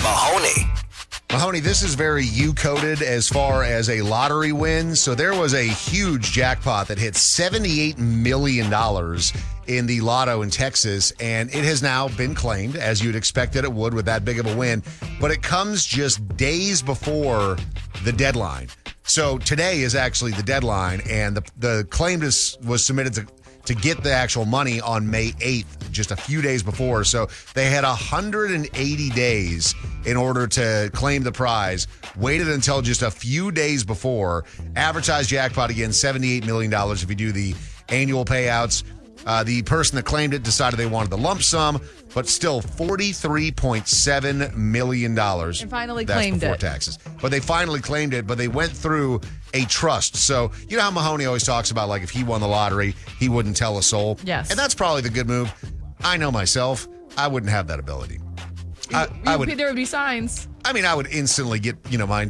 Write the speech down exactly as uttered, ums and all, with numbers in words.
Mahoney. Mahoney, this is very you-coded as far as a lottery win. So there was a huge jackpot that hit seventy-eight million dollars in the lotto in Texas, and it has now been claimed, as you'd expect that it would with that big of a win. But it comes just days before the deadline. So today is actually the deadline, and the, the claim is, was submitted to to get the actual money on May eighth, just a few days before. So they had one hundred eighty days in order to claim the prize, waited until just a few days before, advertised jackpot again, seventy-eight million dollars if you do the annual payouts. Uh, the person that claimed it decided they wanted the lump sum, but still forty-three point seven million dollars. And finally That's claimed before it. taxes. But they finally claimed it, but they went through a trust. So you know how Mahoney always talks about, like, if he won the lottery, he wouldn't tell a soul? Yes. And that's probably the good move. I know myself. I wouldn't have that ability. I, I would. There would be signs. I mean, I would instantly get, you know, my